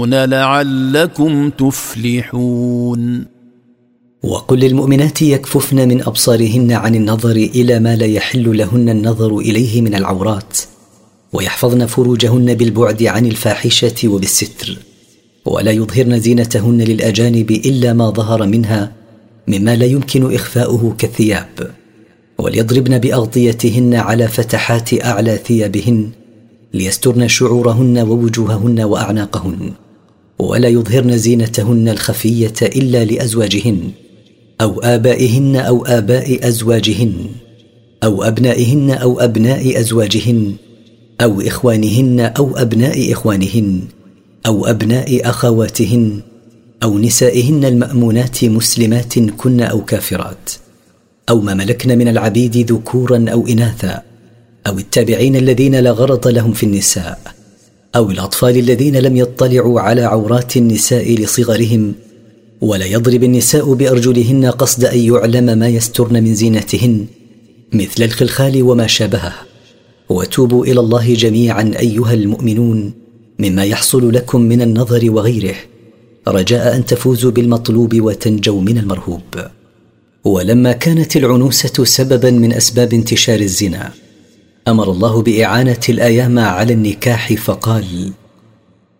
لعلكم تفلحون. وقل للمؤمنات يكففن من أبصارهن عن النظر إلى ما لا يحل لهن النظر إليه من العورات، ويحفظن فروجهن بالبعد عن الفاحشة وبالستر، ولا يظهرن زينتهن للأجانب إلا ما ظهر منها مما لا يمكن إخفاؤه كالثياب، وليضربن بأغطيتهن على فتحات أعلى ثيابهن ليسترن شعورهن ووجوههن وأعناقهن، ولا يظهرن زينتهن الخفية إلا لأزواجهن أو آبائهن أو آباء أزواجهن أو أبنائهن أو أبناء أزواجهن أو إخوانهن أو أبناء إخوانهن أو أبناء أخواتهن أو نسائهن المأمونات مسلمات كن أو كافرات، أو ما ملكن من العبيد ذكورا أو إناثا، أو التابعين الذين لا غرض لهم في النساء، أو الأطفال الذين لم يطلعوا على عورات النساء لصغرهم. ولا يضرب النساء بأرجلهن قصد أن يعلم ما يسترن من زينتهن مثل الخلخال وما شابهه. وتوبوا إلى الله جميعا أيها المؤمنون مما يحصل لكم من النظر وغيره، رجاء أن تفوزوا بالمطلوب وتنجوا من المرهوب. ولما كانت العنوسة سببا من أسباب انتشار الزنا، أمر الله بإعانة الأيام على النكاح فقال: